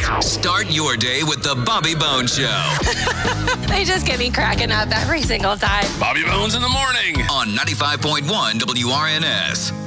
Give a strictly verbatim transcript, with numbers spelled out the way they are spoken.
Start your day with the Bobby Bones Show. They just get me cracking up every single time. Bobby Bones in the morning On ninety-five point one W R N S.